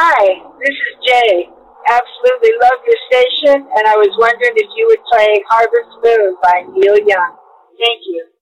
Hi, this is Jay. Absolutely love your station, and I was wondering if you would play Harvest Moon by Neil Young. Thank you.